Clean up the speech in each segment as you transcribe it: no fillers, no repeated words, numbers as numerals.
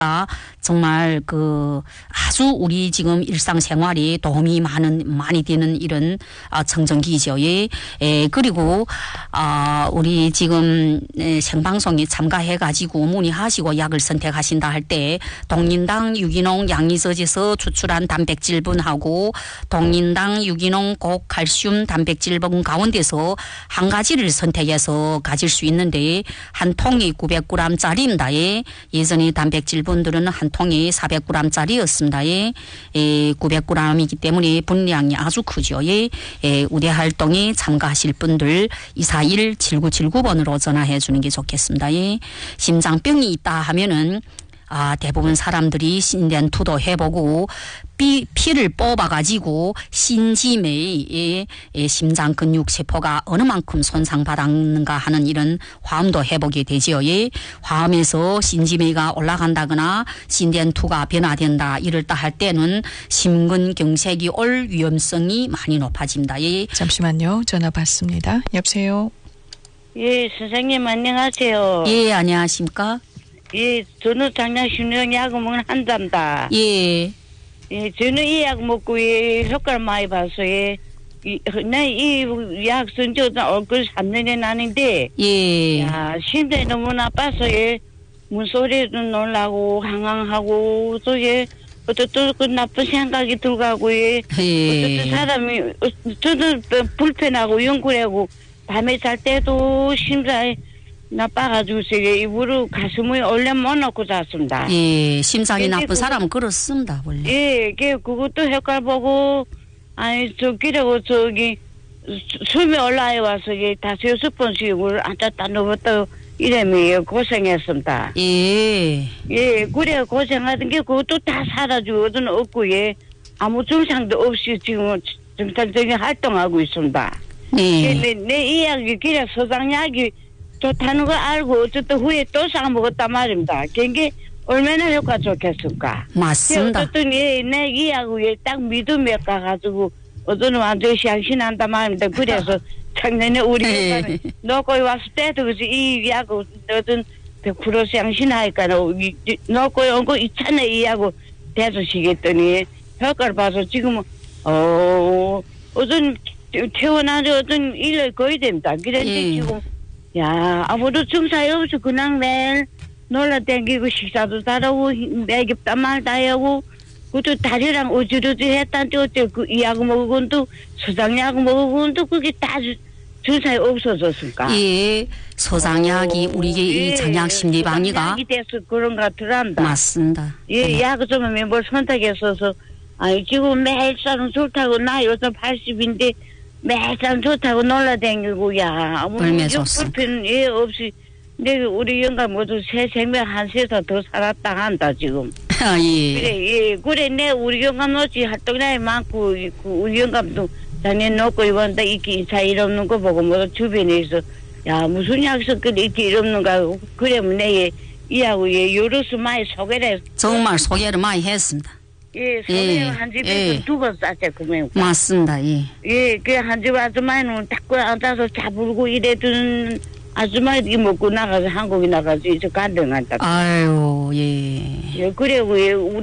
정말 아주 우리 지금 일상생활에 도움이 많이 되는 이런 청정기죠. 예. 그리고 우리 지금 생방송에 참가해가지고 문의하시고 약을 선택하신다 할 때 동인당 유기농 양이서지에서 추출한 단백질분하고 동인당 유기농 고칼슘 단백질분 가운데서 한 가지를 선택해서 가질 수 있는데 한 통이 900g짜리입니다. 예. 예전에 단백질분들은 한 통이 400g짜리였습니다. 예. 900g이기 때문에 분량이 아주 크죠. 예. 우대활동에 참가하실 분들 241-7979번으로 전화해 주는 게 좋겠습니다. 예. 심장병이 있다 하면은 대부분 사람들이 신den투도 해보고 피를 뽑아가지고 신지매의 심장 근육 세포가 어느 만큼 손상받았는가 하는 이런 화음도 해보게 되지요. 예. 화음에서 신지매가 올라간다거나 신den투가 변화된다 이럴다 할 때는 심근경색이 올 위험성이 많이 높아집니다. 예. 잠시만요. 전화 받습니다. 여보세요. 예, 선생님 안녕하세요. 예, 안녕하십니까? 예, 저는 작년 10년 약 먹는 한답니다. 예. 예, 저는 이 약 먹고 효과를 많이 봤어요. 이 약 쓴지 얼굴 3년이 나는데, 예. 야, 심장이 너무 나빠서 문소리도 놀라고 항항하고 또 어떤 그 나쁜 생각이 들어가고 어떤 사람이 저는 불편하고 영구하고 밤에 잘 때도 심장이 나빠가지고 입으로 가슴에 올려 못 넣고 잤습니다. 예, 심장이 나쁜 사람은 그렇습니다, 원래. 예, 그것도 효과 보고, 그리고 숨이 올라와 와서, 5-6번씩을 앉았다 누웠다 이러면 고생했습니다. 예. 예, 그래, 고생하던 게 그것도 다 사라지거든, 없고, 아무 증상도 없이 지금 정상적인 활동하고 있습니다. 네. 내 이야기, 그래, 소장약이 좋다는 걸 알고 어쨌든 후에 또 사먹었단 말입니다. 그게 얼마나 효과 좋겠습니까? 맞습니다. 어쨌든 내 이하고 딱 믿음에 가가지고 어떤 완전히相信한단 말입니다. 그래서 작년에 우리 회사는 놓고 왔을 때도 그래서 이 이하고 어떤 100%相信하니까 놓고 온 거 있잖아요. 이하고 대주시겠더니 효과를 봐서 지금 어떤 태어난 어떤 일을 거의 됩니다. 그런데 지금 야, 아무도 증상이 없이 그냥 매일 놀라다니고 식사도 잘하고 매깁다 말다 하고 그것도 다리랑 어지러지 했다는데 어째 이 약 먹은도 소장약 먹은도 그게 다 증상이 없어졌을까? 예, 소장약이 우리의 이 장약심리방위가 약이 돼서 그런 것 같더랍니다. 맞습니다. 예, 약을 좀 뭘 선택했어서 지금 매일 사람 좋다고 나 요즘 80인데 매일 좋다고 놀라다니고 아무 불편 없이 내가 우리 영감 모두 새 생명 한 세서 더 살았다 한다 지금. 예. 그래 내 우리 영감 놓지 활동량이 많고 우리 영감도 작년 놓고 이번에 이렇게 인사 일 없는 거 보고 모두 주변에서 무슨 약속들 이렇게 일 없는가 그러면 내 이하고 여럿이 많이 소개를 정말 소개를 많이 했습니다. 예, 소개를 한 집에 2번 쌌어요, 그러면. 맞습니다, 예. 예, 한 집 아줌마는 닦고 앉아서 잡을고 이래던 아줌마들이 먹고 나가서 한국에 나가서 이제 간등한다. 아유, 예. 예, 그리고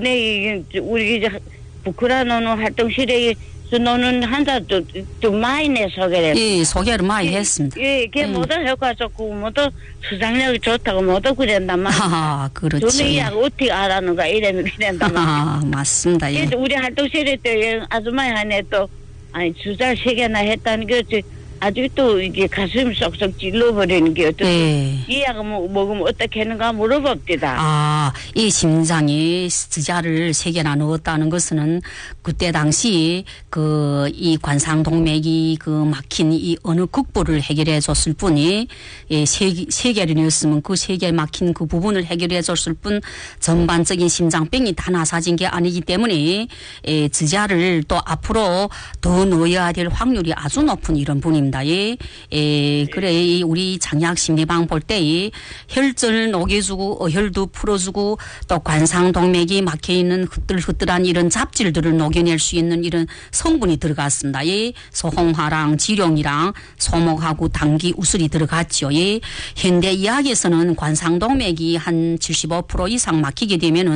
우리 이제 부크라노는 활동실에 너는 한자도 좀 많이 내 소개를. 예, 소개를 많이 했습니다. 예, 그게 모두 효과 좋고 모두 수상력이 좋다고 모두 그랬단 말이야. 그렇지. 저는 어떻게 알았는가 이러면 그랬단 말이야. 맞습니다. 예. 우리 활동실에 또 아줌마 하네 또 주사 3개나 했다는 게 아직도 이게 가슴이 쏙쏙 찔러버리는 게 어떻게 이 약을 먹으면 어떻게 하는가 물어봅니다. 이 심장에 주사를 3개나 넣었다는 것은 그때 당시 이 관상동맥이 막힌 이 어느 국부를 해결해 줬을 뿐이 3개를 넣었으면 그 3개 막힌 그 부분을 해결해 줬을 뿐 전반적인 심장병이 다 나사진 게 아니기 때문에 주사를 또 앞으로 더 넣어야 될 확률이 아주 높은 이런 분입니다. 겁니다. 예. 그래 이 우리 장약 심리방 볼 때 이 혈전을 녹여주고 어혈도 풀어주고 또 관상동맥이 막혀 있는 흐들흐들한 이런 잡질들을 녹여낼 수 있는 이런 성분이 들어갔습니다. 예. 소홍화랑 지룡이랑 소목하고 당기 우슬이 들어갔죠. 예. 현대 의학에서는 관상동맥이 한 75% 이상 막히게 되면은